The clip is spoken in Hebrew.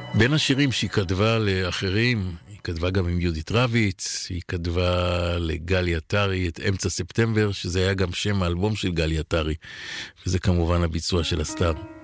בין השירים שהיא כתבה לאחרים, היא כתבה גם עם יהודית רביץ, היא כתבה לגלי עטרי את אמצע ספטמבר, שזה היה גם שם האלבום של גלי עטרי, וזה כמובן הביצוע של הסטאר.